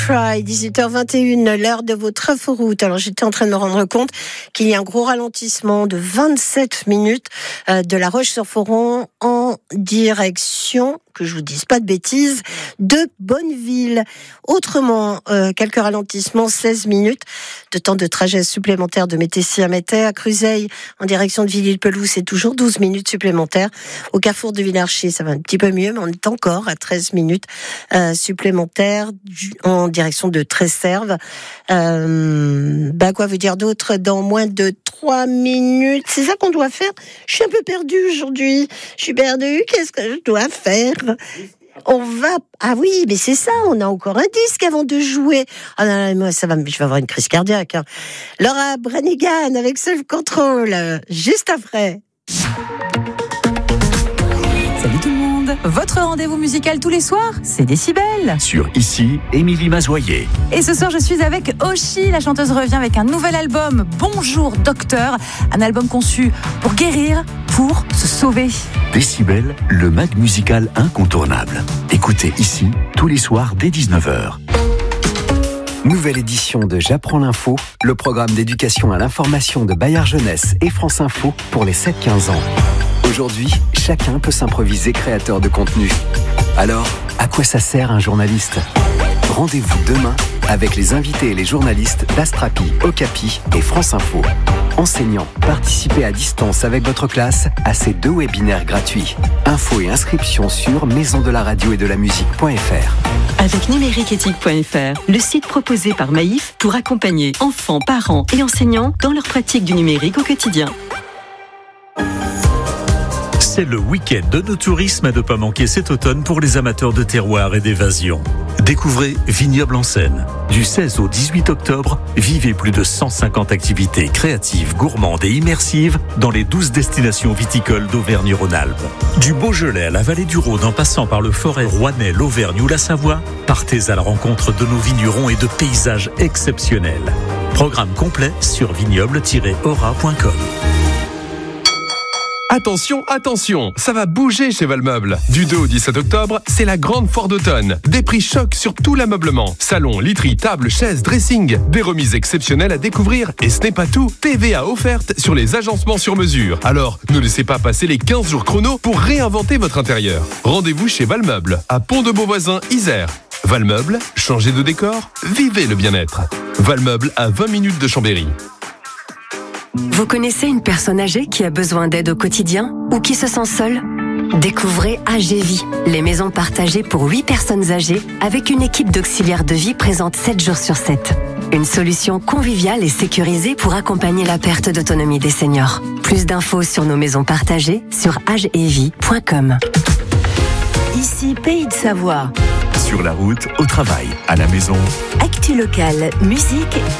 Fry, 18h21, l'heure de votre inforoute. Alors j'étais en train de me rendre compte qu'il y a un gros ralentissement de 27 minutes de La Roche-sur-Foron en direction, que je vous dise pas de bêtises, de Bonneville. Autrement, quelques ralentissements, 16 minutes de temps de trajet supplémentaire de Métessy à Métais. À Cruzeil, en direction de Villiers-le-Peloux, c'est toujours 12 minutes supplémentaires. Au carrefour de Villarcher, ça va un petit peu mieux, mais on est encore à 13 minutes supplémentaires en direction de Tresserve. Quoi vous dire d'autre? Dans moins de 3 minutes, c'est ça qu'on doit faire? Je suis un peu perdue aujourd'hui. Je suis perdue. Qu'est-ce que je dois faire? On va... Ah oui, mais c'est ça, on a encore un disque avant de jouer. Ah non, moi, ça va, je vais avoir une crise cardiaque. Hein. Laura Branigan avec Self Control, juste après. Salut tout le monde. Votre rendez-vous musical tous les soirs, c'est Décibel. Sur Ici, Émilie Mazoyer. Et ce soir, je suis avec Oshi. La chanteuse revient avec un nouvel album, Bonjour Docteur. Un album conçu pour guérir, pour se sauver. Décibel, le mag musical incontournable. Écoutez Ici, tous les soirs dès 19h. Nouvelle édition de J'apprends l'info, le programme d'éducation à l'information de Bayard Jeunesse et France Info pour les 7-15 ans. Aujourd'hui, chacun peut s'improviser créateur de contenu. Alors, à quoi ça sert un journaliste ? Rendez-vous demain avec les invités et les journalistes d'Astrapi, Okapi et France Info. Enseignants, participez à distance avec votre classe à ces 2 webinaires gratuits. Infos et inscriptions sur maisondelaradio-et-de-la-musique.fr. Avec numériqueéthique.fr, le site proposé par Maïf pour accompagner enfants, parents et enseignants dans leur pratique du numérique au quotidien. C'est le week-end de nos tourismes à ne pas manquer cet automne pour les amateurs de terroir et d'évasion. Découvrez Vignoble en Seine. Du 16 au 18 octobre, vivez plus de 150 activités créatives, gourmandes et immersives dans les 12 destinations viticoles d'Auvergne-Rhône-Alpes. Du Beaujolais à la vallée du Rhône en passant par le Forez, Rouennais, l'Auvergne ou la Savoie, partez à la rencontre de nos vignerons et de paysages exceptionnels. Programme complet sur vignoble-aura.com. Attention, attention, ça va bouger chez Valmeuble. Du 2 au 17 octobre, c'est la grande foire d'automne. Des prix chocs sur tout l'ameublement. Salon, literie, table, chaises, dressing. Des remises exceptionnelles à découvrir. Et ce n'est pas tout. TVA offerte sur les agencements sur mesure. Alors, ne laissez pas passer les 15 jours chrono pour réinventer votre intérieur. Rendez-vous chez Valmeuble, à Pont-de-Beauvoisin, Isère. Valmeuble, changez de décor, vivez le bien-être. Valmeuble à 20 minutes de Chambéry. Vous connaissez une personne âgée qui a besoin d'aide au quotidien ou qui se sent seule ? Découvrez AGVie, les maisons partagées pour 8 personnes âgées avec une équipe d'auxiliaires de vie présente 7 jours sur 7. Une solution conviviale et sécurisée pour accompagner la perte d'autonomie des seniors. Plus d'infos sur nos maisons partagées sur agevie.com. Ici, Pays de Savoie. Sur la route, au travail, à la maison. Actu locale, musique